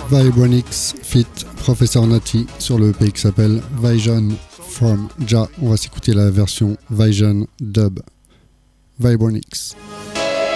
Vibronix fit Professor Nati sur le EP qui s'appelle Vision from Ja. On va s'écouter la version Vision Dub. Vibronix.